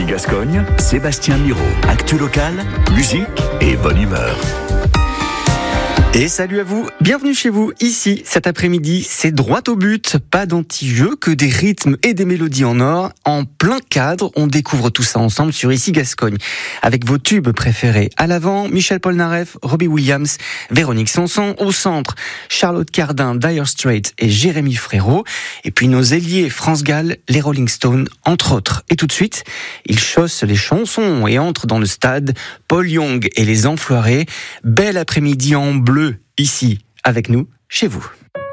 Gascogne, Sébastien Miro. Actu local, musique et bonne humeur. Et salut à vous, bienvenue chez vous, ici, cet après-midi, c'est droit au but, pas d'anti-jeu, que des rythmes et des mélodies en or, en plein cadre, on découvre tout ça ensemble sur Ici Gascogne, avec vos tubes préférés. À l'avant, Michel Polnareff, Robbie Williams, Véronique Sanson, au centre, Charlotte Cardin, Dire Straits et Jérémy Frérot, et puis nos ailiers, France Gall, les Rolling Stones, entre autres. Et tout de suite, ils chaussent les chansons et entrent dans le stade, Paul Young et les Enfoirés, bel après-midi en bleu, ici, avec nous, chez vous.